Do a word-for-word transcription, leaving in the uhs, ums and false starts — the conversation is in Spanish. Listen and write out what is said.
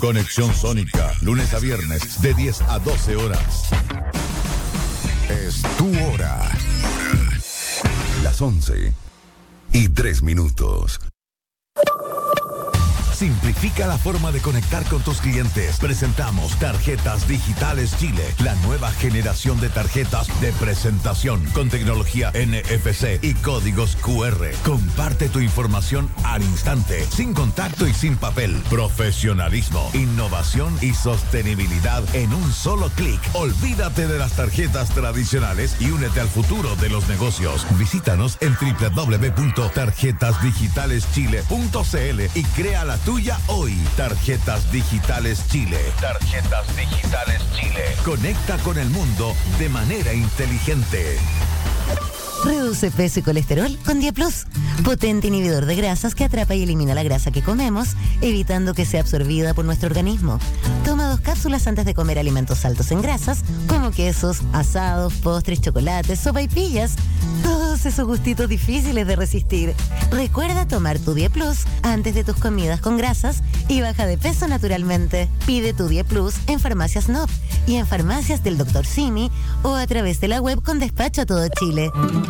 Conexión Sónica, lunes a viernes de diez a doce horas. Es tu hora. Las once y tres minutos. Simplifica la forma de conectar con tus clientes. Presentamos Tarjetas Digitales Chile, la nueva generación de tarjetas de presentación con tecnología N F C y códigos Q R. Comparte tu información al instante, sin contacto y sin papel. Profesionalismo, innovación y sostenibilidad en un solo clic. Olvídate de las tarjetas tradicionales y únete al futuro de los negocios. Visítanos en doble u doble u doble u punto tarjetas digitales chile punto c l y crea la tuya hoy. Tarjetas Digitales Chile. Tarjetas Digitales Chile. Conecta con el mundo de manera inteligente. Reduce peso y colesterol con Día Plus. Potente inhibidor de grasas que atrapa y elimina la grasa que comemos, evitando que sea absorbida por nuestro organismo. Toma dos cápsulas antes de comer alimentos altos en grasas, como quesos, asados, postres, chocolates, sopaipillas. Todos esos gustitos difíciles de resistir. Recuerda tomar tu Día Plus antes de tus comidas con grasas y baja de peso naturalmente. Pide tu Día Plus en Farmacias N O P y en farmacias del doctor Simi o a través de la web con despacho a todo Chile.